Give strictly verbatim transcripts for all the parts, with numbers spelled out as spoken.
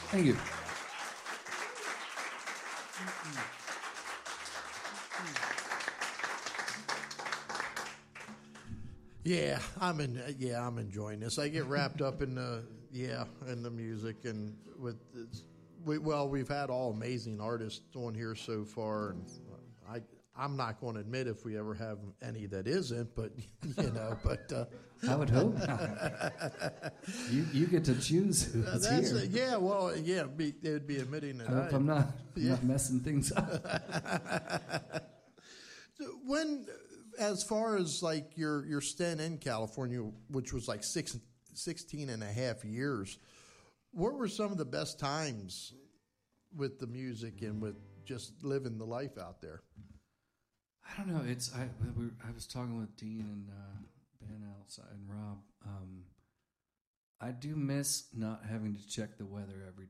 Thank you. Yeah, I'm in. Yeah, I'm enjoying this. I get wrapped up in the yeah in the music and with this, we, well, we've had all amazing artists on here so far, and I I'm not going to admit if we ever have any that isn't, but you know, but uh, I would hope not. you you get to choose who's that's here. A, yeah, well, yeah, it'd be, it would be admitting that I hope I, I'm not, yeah. not messing things up. When, as far as like your, your stint in California, which was like six, sixteen and a half years, what were some of the best times with the music and with just living the life out there? I don't know. It's I. We were, I was talking with Dean and uh, Ben outside and Rob. Um, I do miss not having to check the weather every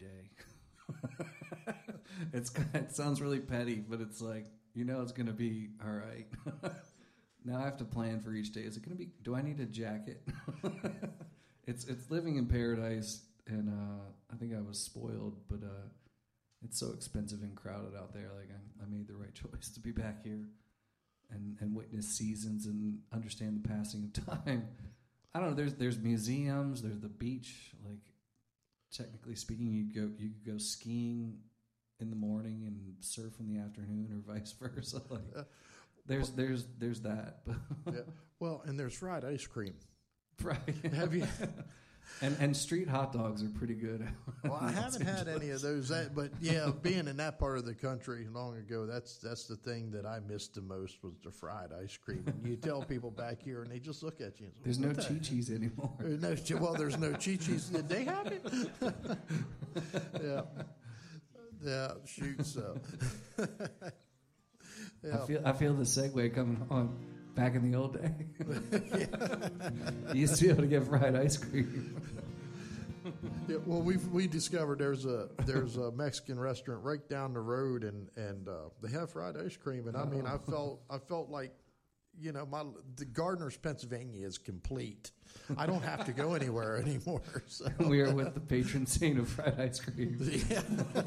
day. it's it sounds really petty, but it's like, you know, it's going to be all right. Now I have to plan for each day. Is it going to be? Do I need a jacket? it's it's living in paradise, and uh, I think I was spoiled, but uh, it's so expensive and crowded out there. Like I, I made the right choice to be back here. And, and witness seasons and understand the passing of time. I don't know. There's there's museums. There's the beach. Like technically speaking, you go you could go skiing in the morning and surf in the afternoon, or vice versa. Like there's there's there's that. Yeah. Well, and there's fried ice cream. Right. Have you? And and street hot dogs are pretty good. Well, I haven't had any of those, that, but yeah, being in that part of the country long ago, that's that's the thing that I missed the most was the fried ice cream. And you tell people back here, and they just look at you. And say, there's no Chi-Chi's anymore. There's no, well, there's no Chi-Chi's. Did they have it? Yeah, yeah. Shoot, so. Yeah. I feel I feel the segue coming on. Back in the old day, you used to be able to get fried ice cream. Yeah, well, we we discovered there's a there's a Mexican restaurant right down the road, and and uh, they have fried ice cream, and I mean, I felt I felt like, you know, my the Gardner's Pennsylvania is complete. I don't have to go anywhere anymore. So. We are with the patron saint of fried ice cream. Yeah.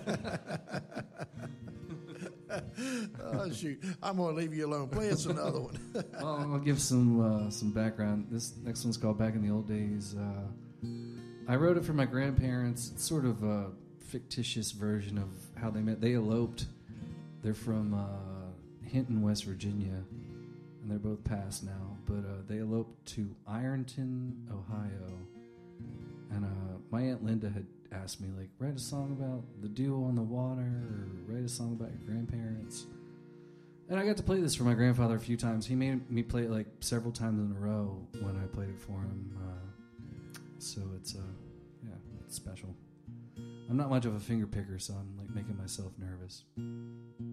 Oh, shoot. I'm going to leave you alone. Play us another one. Well, I'll give some uh, some background. This next one's called Back in the Old Days. Uh, I wrote it for my grandparents. It's sort of a fictitious version of how they met. They eloped. They're from uh, Hinton, West Virginia, and they're both passed now. But uh, they eloped to Ironton, Ohio. And uh, my Aunt Linda had asked me, like, write a song about the dew on the water, or write a song about your grandparents. And I got to play this for my grandfather a few times. He made me play it like several times in a row when I played it for him. Uh, so it's, uh, yeah, it's special. I'm not much of a finger picker, so I'm like making myself nervous.